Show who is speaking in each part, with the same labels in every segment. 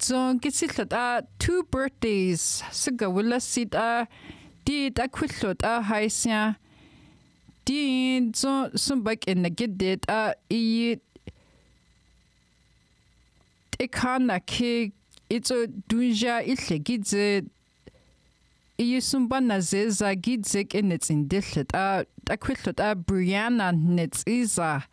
Speaker 1: so gisilot 2 birthdays siga wala sit di ta kwillot haisya di so sumbak in the gidit I ekana ke ito dunja itle gidze Iyusumba zeza gidzik in its indillet kwillot Brianna nits isa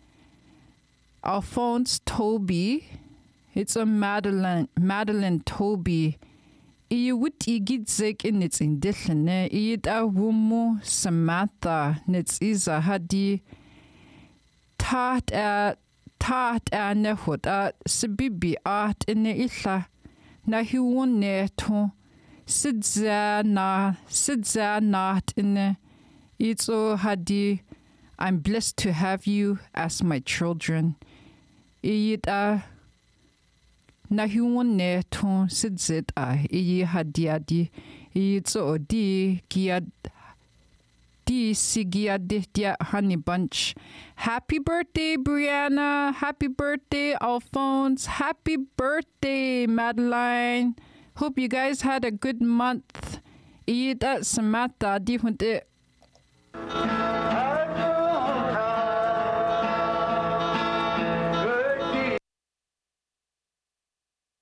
Speaker 1: Alphonse Toby it's a Madeline Toby Iyuwit igidzik in its indillet iyida wumu Samantha nits isa hadi taht nehot sibibi art in illa na hiwon neto Sidza naht in itso hadi I'm blessed to have you as my children. Iyita nahiwon neto sidzit hadi adi itso di sigiad dia honey bunch. Happy birthday, Brianna. Happy birthday, Alphonse. Happy birthday, Madeline. Hope you guys had a good month. Iyita Samantha di hunte